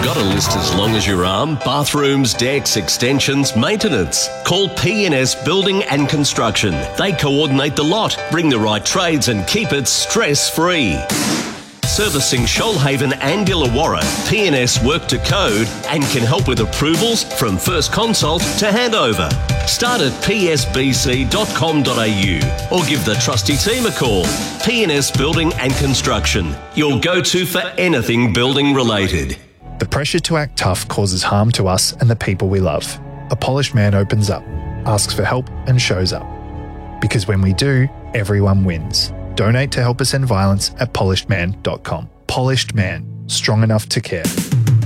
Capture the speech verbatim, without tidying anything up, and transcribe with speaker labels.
Speaker 1: got a list as long as your arm? Bathrooms, decks, extensions, maintenance. Call P N S Building and Construction. They coordinate the lot, bring the right trades and keep it stress-free. Servicing Shoalhaven and Illawarra, P N S work to code and can help with approvals from first consult to handover. Start at p s b c dot com dot a u or give the trusty team a call. P N S Building and Construction, your go-to for anything building related.
Speaker 2: The pressure to act tough causes harm to us and the people we love. A polished man opens up, asks for help and shows up. Because when we do, everyone wins. Donate to help us end violence at polished man dot com. Polished Man, strong enough to care.